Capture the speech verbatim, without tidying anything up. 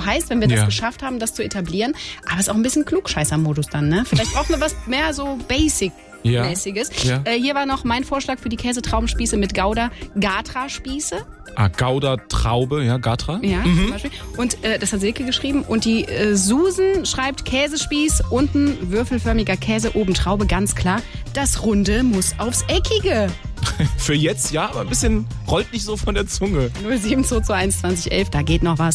heißt, wenn wir das Ja. geschafft haben, das zu etablieren. Aber es ist auch ein bisschen Klugscheißer-Modus dann, ne? Vielleicht brauchen wir was mehr so Basic-mäßiges. Ja. Ja. Äh, hier war noch mein Vorschlag für die Käsetraubenspieße mit Gouda. Gatra-Spieße. Ah, Gouda, Traube, ja, Gatra. Ja, zum Beispiel. Und äh, das hat Silke geschrieben. Und die äh, Susan schreibt Käsespieß, unten würfelförmiger Käse, oben Traube, ganz klar. Das Runde muss aufs Eckige. Für jetzt, ja, aber ein bisschen rollt nicht so von der Zunge. null sieben zwei zwei eins zwanzig elf, da geht noch was.